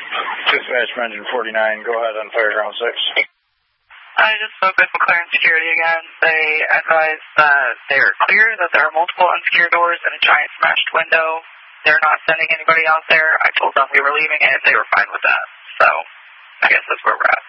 Dispatch from Engine 49, go ahead on Fireground 6. I just spoke with McLaren Security again. They advised that they are clear, that there are multiple unsecured doors and a giant smashed window. They're not sending anybody out there. I told them we were leaving and they were fine with that. So, I guess that's where we're at.